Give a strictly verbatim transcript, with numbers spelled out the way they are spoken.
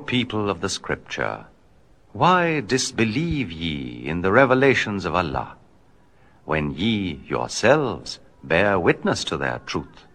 people of the Scripture, why disbelieve ye in the revelations of Allah, when ye yourselves bear witness to their truth?